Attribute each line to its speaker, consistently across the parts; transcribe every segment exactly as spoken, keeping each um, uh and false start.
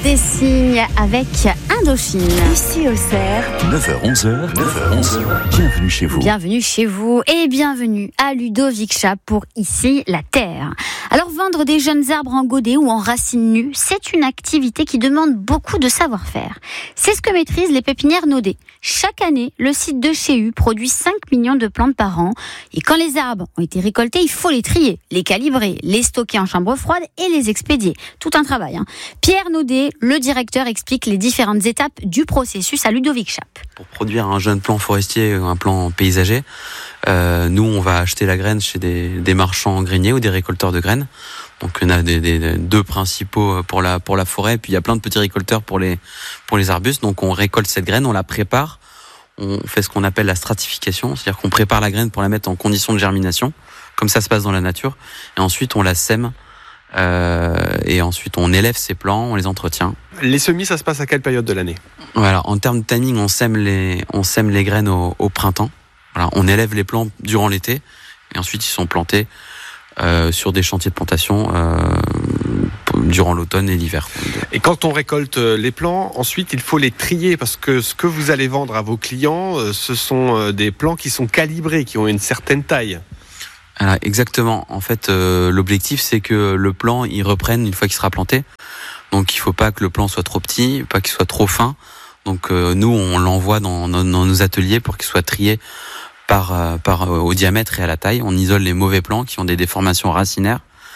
Speaker 1: des signes avec Indochine.
Speaker 2: Ici au Cerf.
Speaker 3: neuf heures onze, neuf heures onze, bienvenue chez vous.
Speaker 1: Bienvenue chez vous et bienvenue à Ludovic Chap pour Ici la Terre. Alors vendre des jeunes arbres en godet ou en racines nues, c'est une activité qui demande beaucoup de savoir-faire. C'est ce que maîtrisent les pépinières Naudet. Chaque année, le site de Chéhu produit cinq millions de plantes par an. Et quand les arbres ont été récoltés, il faut les trier, les calibrer, les stocker en chambre froide et les expédier. Tout un travail. Hein. Pierre Naudet, le directeur, explique les différentes étapes du processus à Ludovic Chap.
Speaker 4: Pour produire un jeune plant forestier, un plant paysager, euh, nous on va acheter la graine chez des, des marchands greniers ou des récolteurs de graines. Donc on a des, des, des, deux principaux pour la pour la forêt, puis il y a plein de petits récolteurs pour les pour les arbustes. Donc on récolte cette graine, on la prépare, on fait ce qu'on appelle la stratification, c'est-à-dire qu'on prépare la graine pour la mettre en condition de germination, comme ça se passe dans la nature, et ensuite on la sème. Euh, et ensuite on élève ces plants, on les entretient.
Speaker 5: Les semis, ça se passe à quelle période de l'année ?
Speaker 4: Voilà, en termes de timing, on sème les on sème les graines au, au printemps. Voilà, on élève les plants durant l'été et ensuite ils sont plantés euh, sur des chantiers de plantation euh, durant l'automne et l'hiver.
Speaker 5: Et quand on récolte les plants, ensuite il faut les trier parce que ce que vous allez vendre à vos clients, ce sont des plants qui sont calibrés, qui ont une certaine taille.
Speaker 4: Alors, exactement. En fait, euh, l'objectif, c'est que le plant, il reprenne une fois qu'il sera planté. Donc, il faut pas que le plant soit trop petit, pas qu'il soit trop fin. Donc, euh, nous, on l'envoie dans, dans, dans nos ateliers pour qu'il soit trié par, euh, par euh, au diamètre et à la taille. On isole les mauvais plants qui ont des déformations racinaires,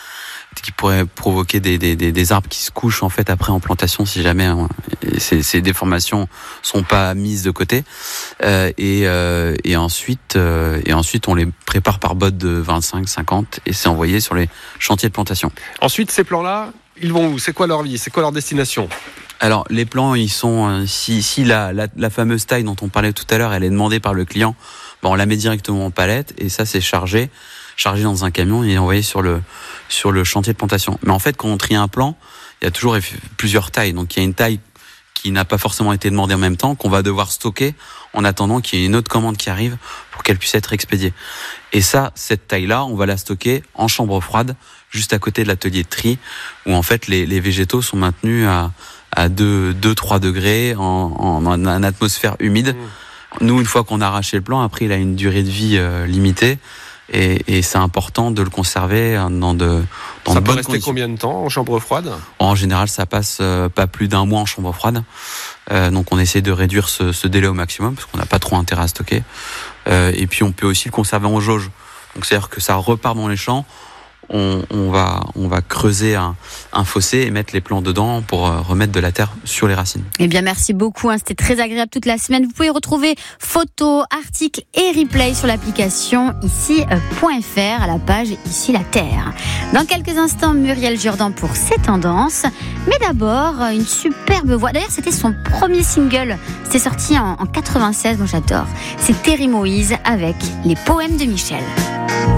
Speaker 4: qui pourraient provoquer des, des, des, des arbres qui se couchent en fait après en plantation si jamais hein, ces, ces déformations sont pas mises de côté. Euh, et, euh, et ensuite, euh, et ensuite on les prépare par botte de vingt-cinq, cinquante et c'est envoyé sur les chantiers de plantation.
Speaker 5: Ensuite, ces plants-là, ils vont où ? C'est quoi leur vie ? C'est quoi leur destination ?
Speaker 4: Alors les plants, ils sont euh, si, si la, la, la fameuse taille dont on parlait tout à l'heure, elle est demandée par le client, bon, on la met directement en palette et ça c'est chargé. chargé dans un camion et envoyé sur le sur le chantier de plantation. Mais en fait, quand on trie un plant, il y a toujours plusieurs tailles. Donc il y a une taille qui n'a pas forcément été demandée en même temps, qu'on va devoir stocker en attendant qu'il y ait une autre commande qui arrive pour qu'elle puisse être expédiée. Et ça, cette taille-là, on va la stocker en chambre froide, juste à côté de l'atelier de tri, où en fait les, les végétaux sont maintenus à à deux à trois degrés en, en, en atmosphère humide. Mmh. Nous, une fois qu'on a arraché le plant, après il a une durée de vie euh, limitée. Et, et c'est important de le conserver dans de dans
Speaker 5: ça
Speaker 4: de
Speaker 5: peut
Speaker 4: bonnes
Speaker 5: rester
Speaker 4: conditions.
Speaker 5: Combien de temps en chambre froide ?
Speaker 4: En général, ça passe euh, pas plus d'un mois en chambre froide. Euh, donc on essaie de réduire ce, ce délai au maximum parce qu'on n'a pas trop intérêt à stocker. Euh, et puis on peut aussi le conserver en jauge. Donc c'est-à-dire que ça repart dans les champs. On, on va on va creuser un, un fossé et mettre les plants dedans pour euh, remettre de la terre sur les racines.
Speaker 1: Eh bien, merci beaucoup. Hein, c'était très agréable toute la semaine. Vous pouvez retrouver photos, articles et replays sur l'application ici point f r à la page Ici la Terre. Dans quelques instants, Muriel Jourdan pour ses tendances. Mais d'abord, une superbe voix. D'ailleurs, c'était son premier single. C'était sorti en, en quatre-vingt-seize. Moi, j'adore. C'est Terry Moïse avec Les Poèmes de Michel.